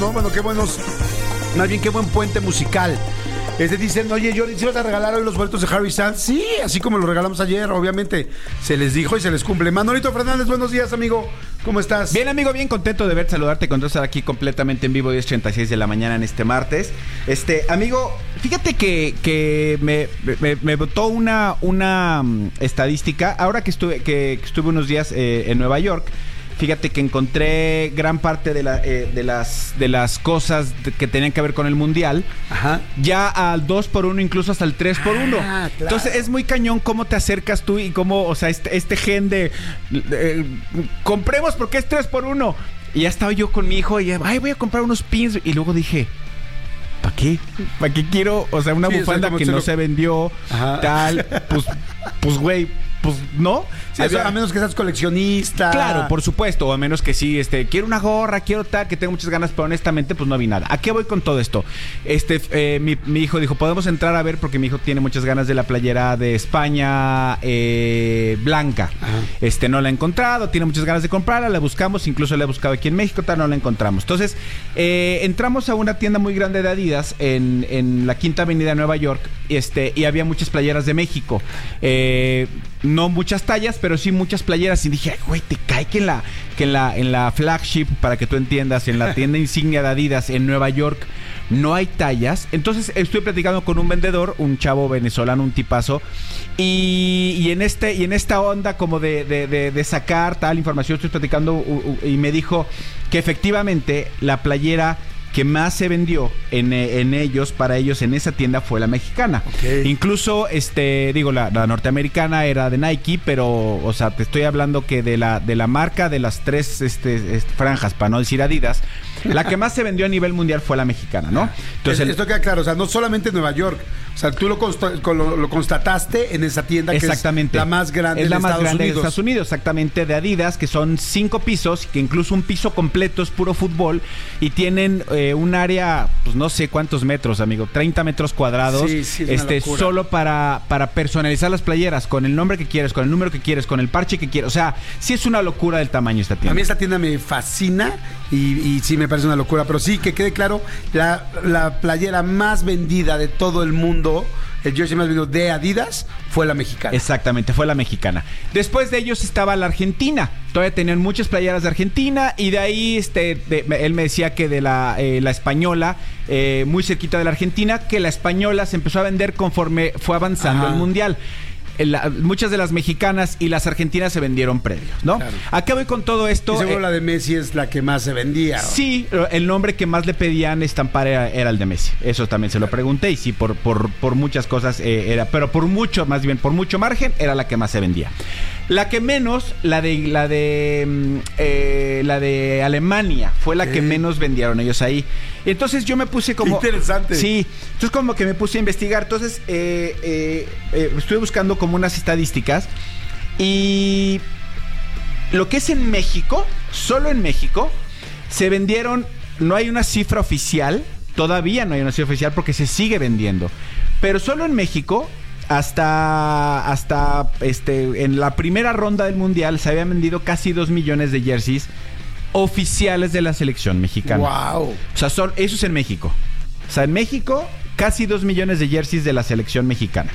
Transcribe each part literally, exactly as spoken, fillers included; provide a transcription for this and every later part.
¿no? Bueno, qué buenos, más bien qué buen puente musical. Este dicen, oye, Jordi, ¿sí vas a regalar hoy los boletos de Harry Styles? Sí, así como los regalamos ayer, obviamente. Se les dijo y se les cumple. Manolito Fernández, buenos días, amigo. ¿Cómo estás? Bien, amigo, bien contento de verte, saludarte, con estar aquí completamente en vivo, diez treinta y seis de la mañana en este martes. Este, amigo, fíjate que, que me, me, me botó una, una um, estadística. Ahora que estuve, que, que estuve unos días eh, en Nueva York, fíjate que encontré gran parte de, la, eh, de, las, de las cosas que tenían que ver con el Mundial. Ajá. Ya al dos por uno, incluso hasta el tres por uno. Ah, claro. Entonces es muy cañón cómo te acercas tú y cómo, o sea, este, este gen de, de, de compremos porque es tres por uno. Y ya estaba yo con mi hijo y ay, voy a comprar unos pins. Y luego dije, ¿para qué? ¿Para qué quiero? O sea, una sí, bufanda o sea, que no lo... se vendió, ajá, tal. Pues, pues, güey, pues, ¿no? Sí, Había... a menos que seas coleccionista. Claro, por supuesto. O a menos que sí, este, quiero una gorra, quiero tal, que tengo muchas ganas, pero honestamente, pues no vi nada. ¿A qué voy con todo esto? Este, eh, mi, mi hijo dijo, podemos entrar a ver, porque mi hijo tiene muchas ganas de la playera de España eh, blanca. Ajá. Este, no la ha encontrado, tiene muchas ganas de comprarla, la buscamos, incluso la he buscado aquí en México, tal, no la encontramos. Entonces, eh, entramos a una tienda muy grande de Adidas en, en la Quinta Avenida de Nueva York, este, y había muchas playeras de México. Eh... No muchas tallas, pero sí muchas playeras. Y dije, güey, te cae que en la, que en la, en la flagship, para que tú entiendas, en la tienda insignia de Adidas en Nueva York, no hay tallas. Entonces estoy platicando con un vendedor, un chavo venezolano, un tipazo. Y, y en este, y en esta onda como de, de, de, de sacar tal información, estoy platicando uh, uh, y me dijo que efectivamente la playera que más se vendió en, en ellos, para ellos, en esa tienda fue la mexicana. Okay. Incluso, este, digo, la, la norteamericana era de Nike, pero, o sea, te estoy hablando que de la, de la marca de las tres este, este, franjas, para no decir Adidas, la que más se vendió a nivel mundial fue la mexicana, ¿no? Entonces, esto queda claro, o sea, no solamente en Nueva York, o sea, tú lo, consta, lo, lo constataste en esa tienda que exactamente. es la más grande, es la de, más Estados grande Unidos. de Estados Unidos, exactamente, de Adidas, que son cinco pisos, que incluso un piso completo es puro fútbol, y tienen eh, un área, pues no sé cuántos metros, amigo, treinta metros cuadrados, sí, sí, este, solo para, para personalizar las playeras, con el nombre que quieres, con el número que quieres, con el parche que quieres, o sea, sí es una locura del tamaño esta tienda. A mí esta tienda me fascina y, y sí me parece una locura, pero sí, que quede claro, la, la playera más vendida de todo el mundo, el jersey más vendido de Adidas, fue la mexicana. Exactamente, fue la mexicana. Después de ellos estaba la Argentina. Todavía tenían muchas playeras de Argentina. Y de ahí, este, de, él me decía que de la, eh, la española, eh, muy cerquita de la Argentina, que la española se empezó a vender conforme fue avanzando Ajá. el mundial. La, muchas de las mexicanas y las argentinas se vendieron previos, ¿no? Claro. ¿A qué voy con todo esto? Y seguro eh, la de Messi es la que más se vendía. Sí, el nombre que más le pedían estampar era, era el de Messi. Eso también se lo pregunté y sí, por, por, por muchas cosas eh, era, pero por mucho, más bien, por mucho margen, era la que más se vendía. La que menos, la de la de eh, la de Alemania, fue la ¿Qué? que menos vendieron ellos ahí. Entonces yo me puse como... Qué interesante. Sí, entonces como que me puse a investigar. Entonces eh, eh, eh, estuve buscando como unas estadísticas y lo que es en México, solo en México, se vendieron, no hay una cifra oficial, todavía no hay una cifra oficial porque se sigue vendiendo, pero solo en México... Hasta, hasta este, en la primera ronda del Mundial se habían vendido casi dos millones de jerseys oficiales de la selección mexicana. ¡Wow! O sea, son, eso es en México. O sea, en México, casi dos millones de jerseys de la selección mexicana.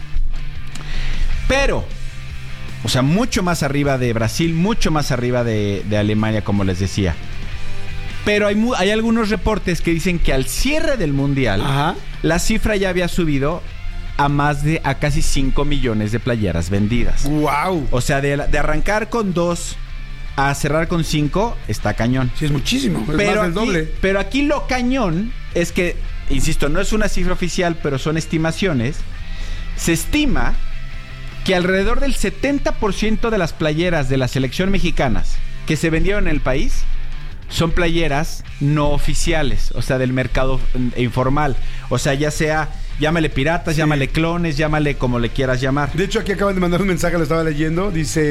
Pero, o sea, mucho más arriba de Brasil, mucho más arriba de, de Alemania, como les decía. Pero hay, hay algunos reportes que dicen que al cierre del Mundial, Ajá. la cifra ya había subido a más de, a casi cinco millones de playeras vendidas. ¡Wow! O sea, de, de arrancar con dos a cerrar con cinco, está cañón. Sí, es muchísimo, es pero más del aquí, doble. Pero aquí lo cañón es que, insisto, no es una cifra oficial, pero son estimaciones. Se estima que alrededor del setenta por ciento de las playeras de la selección mexicanas que se vendieron en el país son playeras no oficiales, o sea, del mercado informal. O sea, ya sea, llámale piratas, sí. llámale clones, llámale como le quieras llamar. De hecho, aquí acaban de mandar un mensaje, lo estaba leyendo. Dice,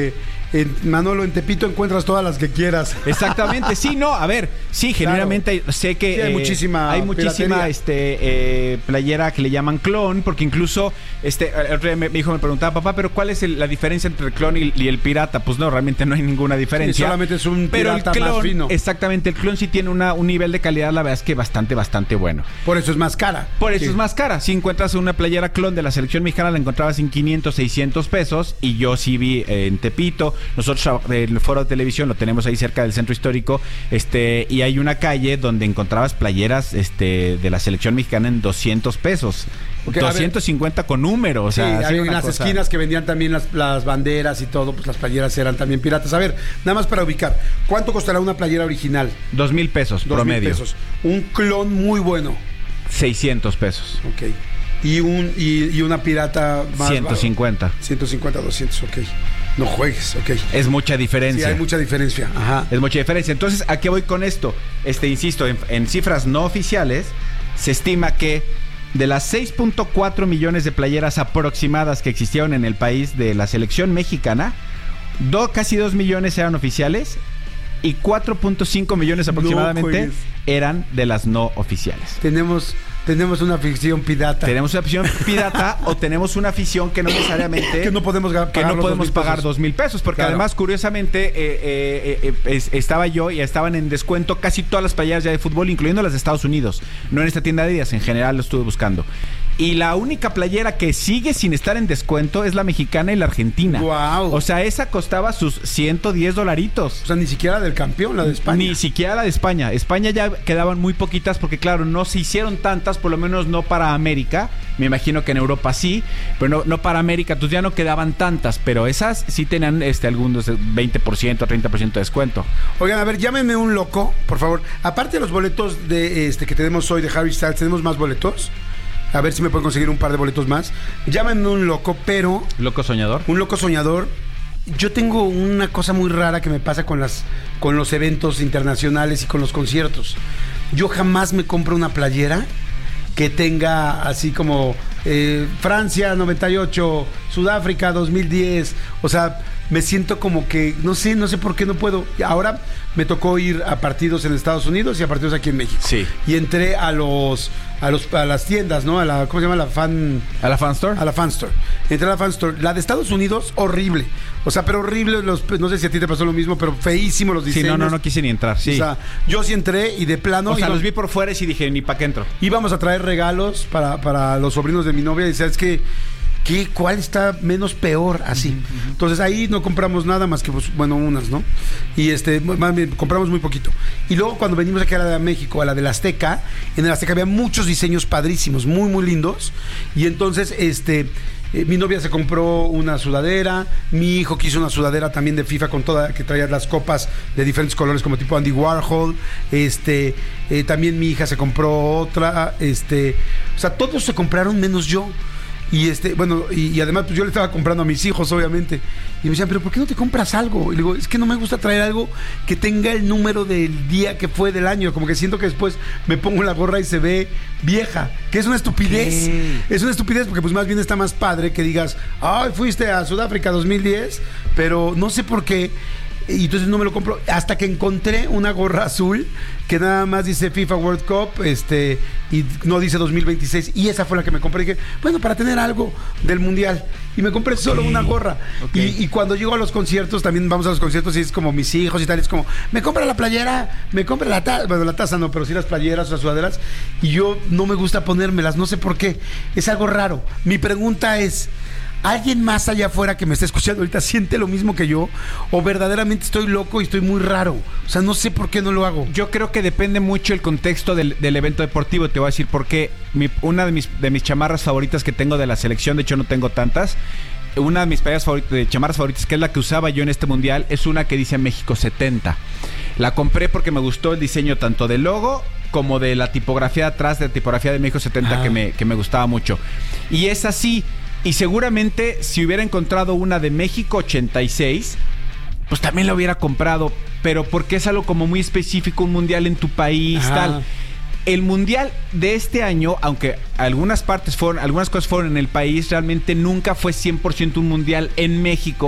en Manolo, en Tepito encuentras todas las que quieras. Exactamente, sí, no, a ver, sí, genuinamente claro. sé que sí, hay eh, muchísima hay muchísima este eh, playera que le llaman clon, porque incluso este el otro día mi hijo me preguntaba, papá, pero ¿cuál es el, la diferencia entre el clon y, y el pirata? Pues no, realmente no hay ninguna diferencia. Sí, solamente es un pero pirata el clon, más fino. Exactamente, el clon sí tiene una, un nivel de calidad, la verdad es que bastante, bastante bueno. Por eso es más cara. Por eso sí. es más cara. Si encuentras una playera clon de la selección mexicana, la encontrabas en quinientos, seiscientos pesos, y yo sí vi eh, en Tepito. Nosotros el foro de televisión lo tenemos ahí cerca del centro histórico, este, y hay una calle donde encontrabas playeras este, de la selección mexicana en doscientos pesos. Okay, doscientos cincuenta con número, o sea, sí, hay en las cosa... esquinas que vendían también las, las banderas y todo, pues las playeras eran también piratas. A ver, nada más para ubicar, ¿cuánto costará una playera original? Dos mil pesos, Dos promedio. Mil pesos. Un clon muy bueno. seiscientos pesos. Ok. Y un y, y una pirata más ciento cincuenta. Bajo. ciento cincuenta, doscientos, ok. No juegues, ok. Es mucha diferencia. Sí, hay mucha diferencia. Ajá. Es mucha diferencia. Entonces, ¿a qué voy con esto? Este, insisto, en, en cifras no oficiales, se estima que de las seis punto cuatro millones de playeras aproximadas que existieron en el país de la selección mexicana, do, casi dos millones eran oficiales y cuatro punto cinco millones aproximadamente no, eran de las no oficiales. Tenemos... Tenemos una afición pirata. Tenemos una afición pirata o tenemos una afición que no necesariamente... que no podemos pagar, que no podemos pagar dos mil pesos. Porque claro. además, curiosamente, eh, eh, eh, es, estaba yo y estaban en descuento casi todas las playeras ya de fútbol, incluyendo las de Estados Unidos. No en esta tienda de Adidas, en general lo estuve buscando. Y la única playera que sigue sin estar en descuento es la mexicana y la argentina. Wow. O sea, esa costaba sus ciento diez dolaritos. O sea, ni siquiera del campeón, la de España. Ni siquiera la de España. España ya quedaban muy poquitas porque, claro, no se hicieron tantas, por lo menos no para América. Me imagino que en Europa sí, pero no, no para América. Entonces ya no quedaban tantas, pero esas sí tenían este, algunos veinte por ciento, treinta por ciento de descuento. Oigan, a ver, llámenme un loco, por favor. Aparte de los boletos de este que tenemos hoy de Harry Styles, ¿tenemos más boletos? A ver si me pueden conseguir un par de boletos más. Llámenme un loco, pero... ¿Loco soñador? Un loco soñador. Yo tengo una cosa muy rara que me pasa con las con los eventos internacionales y con los conciertos. Yo jamás me compro una playera que tenga así como eh, Francia noventa y ocho, Sudáfrica dos mil diez. O sea, me siento como que, no sé, no sé por qué no puedo. Ahora me tocó ir a partidos en Estados Unidos y a partidos aquí en México. Sí. Y entré a los, a los, a las tiendas, ¿no? A la, ¿cómo se llama? La fan... ¿A la fan store? A la fan store. Entré a la fan store. La de Estados Unidos, horrible. O sea, pero horrible. Los, no sé si a ti te pasó lo mismo, pero feísimo los diseños. Sí, no, no, no quise ni entrar, sí. O sea, yo sí entré y de plano... O sea, iba, los vi por fuera y sí dije, ni pa' qué entro. Íbamos a traer regalos para, para los sobrinos de mi novia y ¿sabes qué? ¿Qué? ¿Cuál está menos peor? Así. Uh-huh, uh-huh. Entonces ahí no compramos nada más que, pues, bueno, unas, ¿no? Y este, más bien, compramos muy poquito. Y luego cuando venimos aquí a la de México, a la del Azteca, en el Azteca había muchos diseños padrísimos, muy, muy lindos. Y entonces, este... Eh, mi novia se compró una sudadera, mi hijo quiso una sudadera también de FIFA con toda, que traía las copas de diferentes colores como tipo Andy Warhol, este, eh, también mi hija se compró otra, este, o sea, todos se compraron menos yo. Y este, bueno, y, y además pues yo le estaba comprando a mis hijos, obviamente. Y me decían, pero ¿por qué no te compras algo? Y le digo, es que no me gusta traer algo que tenga el número del día que fue del año. Como que siento que después me pongo la gorra y se ve vieja. Que es una estupidez. ¿Qué? Es una estupidez porque pues más bien está más padre que digas, ay, fuiste a Sudáfrica dos mil diez, pero no sé por qué. Y entonces no me lo compro hasta que encontré una gorra azul que nada más dice FIFA World Cup este y no dice dos mil veintiséis y esa fue la que me compré y dije, bueno, para tener algo del mundial y me compré solo okay. una gorra okay. y, y cuando llego a los conciertos, también vamos a los conciertos y es como mis hijos y tal, es como, me compra la playera, me compra la taza, bueno, la taza no, pero sí las playeras o las sudaderas y yo no me gusta ponérmelas, no sé por qué, es algo raro. Mi pregunta es, ¿alguien más allá afuera que me está escuchando ahorita siente lo mismo que yo? ¿O verdaderamente estoy loco y estoy muy raro? O sea, no sé por qué no lo hago. Yo creo que depende mucho el contexto del, del evento deportivo. Te voy a decir por qué. Mi, una de mis, de mis chamarras favoritas que tengo de la selección, de hecho no tengo tantas, una de mis playeras favoritas, de chamarras favoritas, que es la que usaba yo en este mundial, es una que dice México setenta. La compré porque me gustó el diseño tanto del logo como de la tipografía de atrás, de la tipografía de México setenta, ah. que, me, que me gustaba mucho. Y es así. Y seguramente si hubiera encontrado una de México ochenta y seis, pues también la hubiera comprado. Pero porque es algo como muy específico, un mundial en tu país, ajá. tal. El mundial de este año, aunque algunas partes fueron, algunas cosas fueron en el país, realmente nunca fue cien por ciento un mundial en México.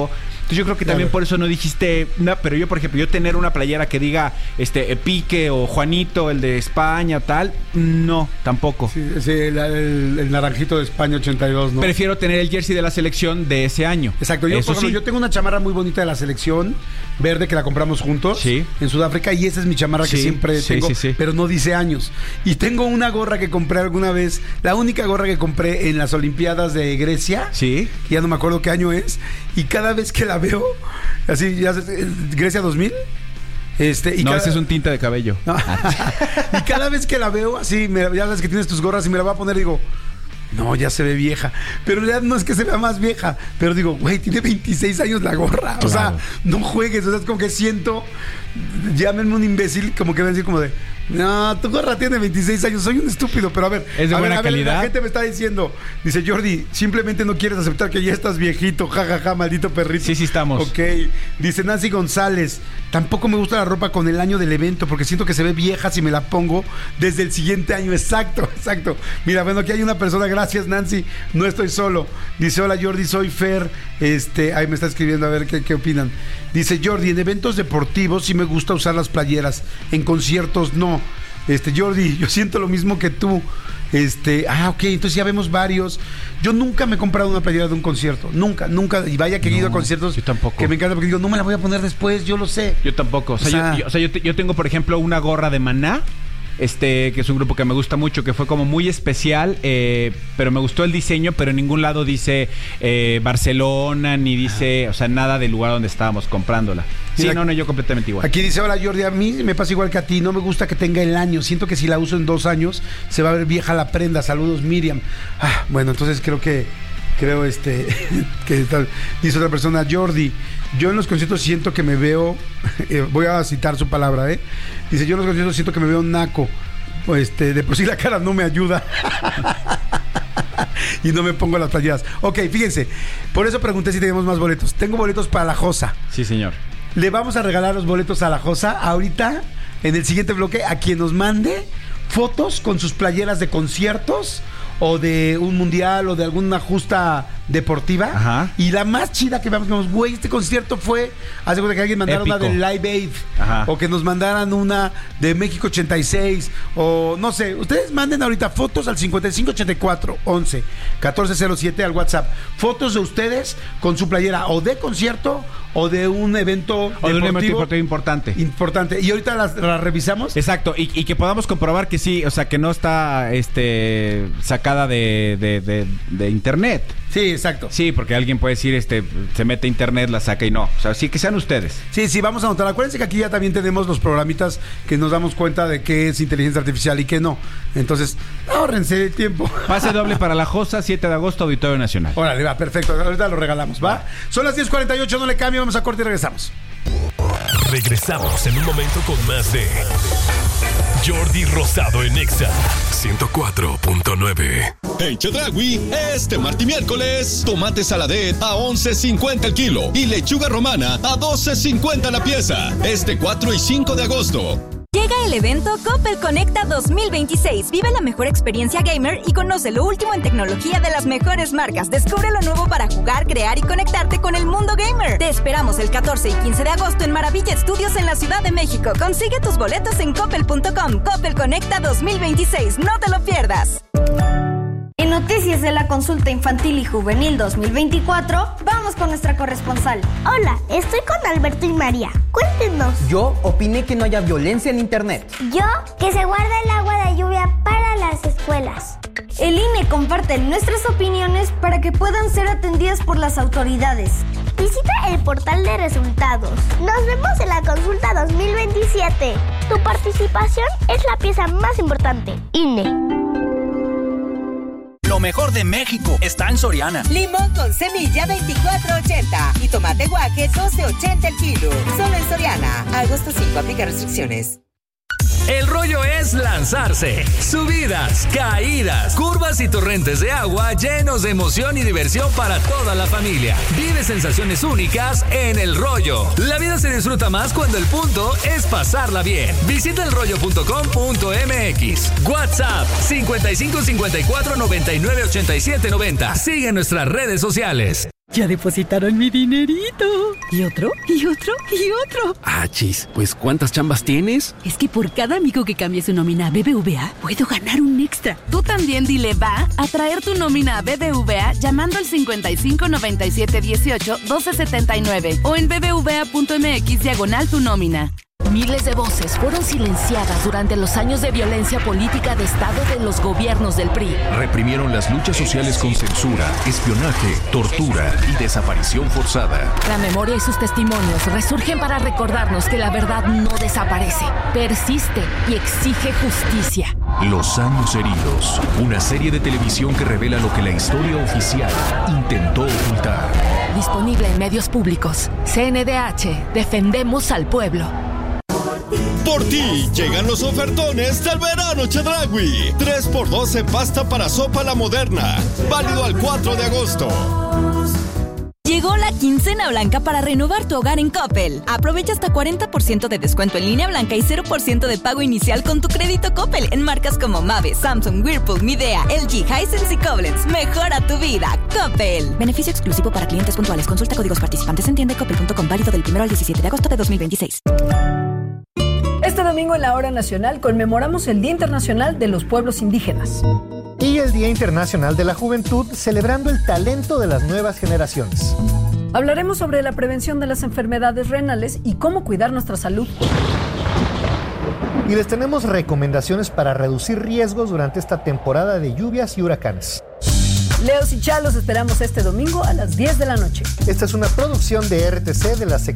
Entonces yo creo que Claro. también por eso no dijiste, no, pero yo, por ejemplo, yo tener una playera que diga este Pique o Juanito, el de España o tal, no, tampoco. Sí, sí, la- el, el naranjito de España ochenta y dos, ¿no? Prefiero tener el jersey de la selección de ese año. Exacto, yo, Eso por ejemplo, sí. yo tengo una chamarra muy bonita de la selección, verde, que la compramos juntos Sí. en Sudáfrica, y esa es mi chamarra que Sí, siempre sí, tengo, sí, sí. pero no dice años. Y tengo una gorra que compré alguna vez, la única gorra que compré en las Olimpiadas de Grecia, Sí. que ya no me acuerdo qué año es, y cada vez que la veo, así, ya sabes, eh, Grecia dos mil, este, y No, cada- ese es un tinta de cabello. No. Y cada vez que la veo así, me- ya sabes que tienes tus gorras y me la voy a poner, digo, no, ya se ve vieja. Pero en realidad no es que se vea más vieja. Pero digo, güey, tiene veintiséis años la gorra. O sea, Claro. no juegues. O sea, es como que siento, llámenme un imbécil, como que van a decir como de, no, tu gorra tiene veintiséis años, soy un estúpido. Pero a ver, ¿Es de a ver, buena a ver, calidad? la gente me está diciendo, dice Jordi, simplemente no quieres aceptar que ya estás viejito, jajaja, ja, ja, maldito perrito. Sí, sí estamos. Ok. Dice Nancy González, tampoco me gusta la ropa con el año del evento porque siento que se ve vieja si me la pongo desde el siguiente año. Exacto, exacto. Mira, bueno, aquí hay una persona, gracias Nancy, no estoy solo. Dice, hola Jordi, soy Fer. Este, ahí me está escribiendo a ver qué, qué opinan. Dice Jordi, en eventos deportivos sí me gusta usar las playeras, en conciertos no. Este, Jordi, yo siento lo mismo que tú. Este, ah, ok, entonces ya vemos varios. Yo nunca me he comprado una playera de un concierto. Nunca, nunca. Y vaya que he ido a No, conciertos yo tampoco. que me encanta porque digo, no me la voy a poner después, yo lo sé. Yo tampoco. O sea, O sea- yo, yo- o sea, yo, te- yo tengo, por ejemplo, una gorra de Maná, este, que es un grupo que me gusta mucho, que fue como muy especial, eh, pero me gustó el diseño, pero en ningún lado dice eh, Barcelona, ni dice, o sea, nada del lugar donde estábamos comprándola. Sí, Mira, no, no, yo completamente igual. Aquí dice, hola Jordi, a mí me pasa igual que a ti, no me gusta que tenga el año, siento que si la uso en dos años se va a ver vieja la prenda, saludos Miriam. Ah, bueno, entonces creo que, creo este, que tal, dice otra persona, Jordi, yo en los conciertos siento que me veo, eh, voy a citar su palabra, ¿eh? Dice, yo en los conciertos siento que me veo naco, este, de por sí la cara no me ayuda. Y no me pongo las playeras. Ok, fíjense, por eso pregunté si tenemos más boletos. Tengo boletos para la Josa. Sí, señor. Le vamos a regalar los boletos a la Josa ahorita, en el siguiente bloque, a quien nos mande fotos con sus playeras de conciertos o de un mundial o de alguna justa deportiva. Ajá. Y la más chida que veamos, digamos, güey, este concierto fue, hace cuenta que alguien mandara Épico. una del Live Aid, Ajá. o que nos mandaran una de México ochenta y seis, o no sé, ustedes manden ahorita fotos al cincuenta y cinco ochenta y cuatro once catorce cero siete al WhatsApp, fotos de ustedes con su playera o de concierto o de un evento O de un evento deportivo deportivo importante. importante. Y ahorita las, las revisamos. Exacto, y, y que podamos comprobar que sí, o sea, que no está este sacada de, de, de, de internet. Sí, exacto. Sí, porque alguien puede decir, este, se mete a internet, la saca y no. O sea, sí que sean ustedes. Sí, sí, vamos a anotar. Acuérdense que aquí ya también tenemos los programitas que nos damos cuenta de qué es inteligencia artificial y qué no. Entonces, ahórrense el tiempo. Pase doble para la Josa, siete de agosto, Auditorio Nacional. Órale, va, perfecto. Ahorita lo regalamos, ¿va? Son las diez cuarenta y ocho, no le cambio, vamos a corte y regresamos. Regresamos en un momento con más de Jordi Rosado en Exa ciento cuatro punto nueve. En Chedraui, este martes y miércoles, tomate saladet a once cincuenta el kilo y lechuga romana a doce cincuenta la pieza. Este cuatro y cinco de agosto. Llega el evento Coppel Conecta dos mil veintiséis. Vive la mejor experiencia gamer y conoce lo último en tecnología de las mejores marcas. Descubre lo nuevo para jugar, crear y conectarte con el mundo gamer. Te esperamos el catorce y quince de agosto en Maravilla Studios en la Ciudad de México. Consigue tus boletos en coppel punto com. Coppel Conecta dos mil veintiséis. No te lo pierdas. En noticias de la consulta infantil y juvenil dos mil veinticuatro, vamos con nuestra corresponsal. Hola, estoy con Alberto y María. Cuéntenos. Yo opiné que no haya violencia en internet. Yo, que se guarda el agua de lluvia para las escuelas. El I N E comparte nuestras opiniones para que puedan ser atendidas por las autoridades. Visita el portal de resultados. Nos vemos en la consulta dos mil veintisiete. Tu participación es la pieza más importante. I N E. Lo mejor de México está en Soriana. Limón con semilla veinticuatro ochenta y tomate guaje doce ochenta el kilo. Solo en Soriana. Agosto cinco, aplica restricciones. El rollo es lanzarse. Subidas, caídas, curvas y torrentes de agua llenos de emoción y diversión para toda la familia. Vive sensaciones únicas en El Rollo. La vida se disfruta más cuando el punto es pasarla bien. Visita el rollo punto com punto m x. WhatsApp cincuenta y cinco cincuenta y cuatro noventa y nueve ochenta y siete noventa. Sigue nuestras redes sociales. Ya depositaron mi dinerito. Y otro, y otro, y otro. Ah, chis, pues ¿cuántas chambas tienes? Es que por cada amigo que cambie su nómina a B B V A, puedo ganar un extra. Tú también dile va a traer tu nómina a B B V A llamando al cincuenta y cinco noventa y siete dieciocho doce setenta y nueve o en bbva.mx diagonal tu nómina. Miles de voces fueron silenciadas durante los años de violencia política de Estado de los gobiernos del P R I. Reprimieron las luchas sociales con censura, espionaje, tortura y desaparición forzada. La memoria y sus testimonios resurgen para recordarnos que la verdad no desaparece, persiste y exige justicia. Los años heridos, una serie de televisión que revela lo que la historia oficial intentó ocultar. Disponible en medios públicos. C N D H, defendemos al pueblo. Por ti llegan los ofertones del verano Chedraui. tres por dos en pasta para sopa La Moderna. Válido al cuatro de agosto. Llegó la quincena blanca para renovar tu hogar en Coppel. Aprovecha hasta cuarenta por ciento de descuento en línea blanca y cero por ciento de pago inicial con tu crédito Coppel en marcas como Mave, Samsung, Whirlpool, Midea, L G, Hisense y Koblenz. Mejora tu vida, Coppel. Beneficio exclusivo para clientes puntuales. Consulta códigos participantes en tienda y coppel punto com. Válido del primero al diecisiete de agosto de dos mil veintiséis. Este domingo en la Hora Nacional conmemoramos el Día Internacional de los Pueblos Indígenas. Y el Día Internacional de la Juventud, celebrando el talento de las nuevas generaciones. Hablaremos sobre la prevención de las enfermedades renales y cómo cuidar nuestra salud. Y les tenemos recomendaciones para reducir riesgos durante esta temporada de lluvias y huracanes. Leos y Chalos esperamos este domingo a las diez de la noche. Esta es una producción de R T C de la Secretaría